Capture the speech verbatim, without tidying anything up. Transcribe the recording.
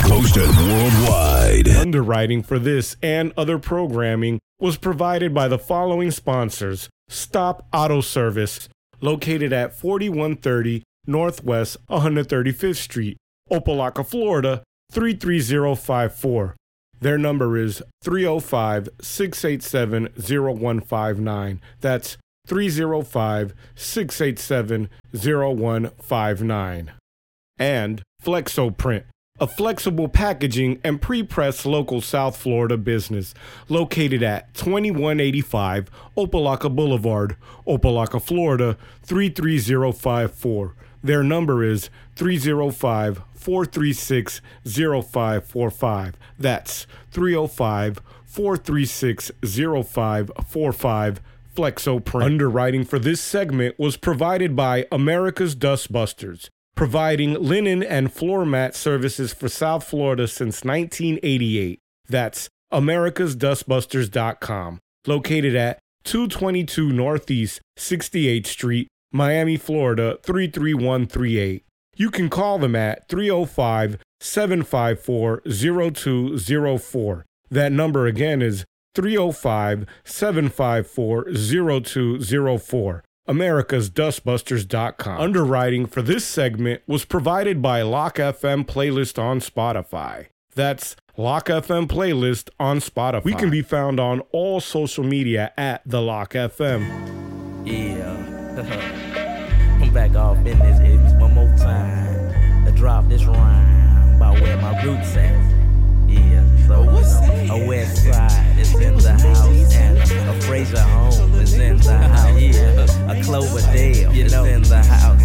Hosted worldwide. Underwriting for this and other programming was provided by the following sponsors. Stop Auto Service, located at forty-one thirty Northwest one hundred thirty-fifth Street, Opelika, Florida, three three zero five four. Their number is three oh five, six eight seven, oh one five nine. That's three oh five, six eight seven, oh one five nine. And Flexoprint, a flexible packaging and pre-pressed local South Florida business located at twenty-one eighty-five Opelika Boulevard, Opelika, Florida, three three zero five four. Their number is three oh five, four three six, oh five four five. That's three oh five, four three six, oh five four five. Flexoprint. Underwriting for this segment was provided by America's Dustbusters, providing linen and floor mat services for South Florida since nineteen eighty-eight. That's americas dustbusters dot com, located at two twenty-two Northeast sixty-eighth Street, Miami, Florida, three three one three eight. You can call them at three oh five, seven five four, oh two oh four. That number again is three oh five, seven five four, oh two oh four. americas dustbusters dot com. Underwriting for this segment was provided by Lock F M Playlist on Spotify. That's Lock F M Playlist on Spotify. We can be found on all social media at The Lock F M. Yeah. I'm back off in this X one more time to drop this rhyme about where my roots at. Yeah, so you know, a West Side is in the house and a Fraser home is in the house. Yeah, a Cloverdale is in the house.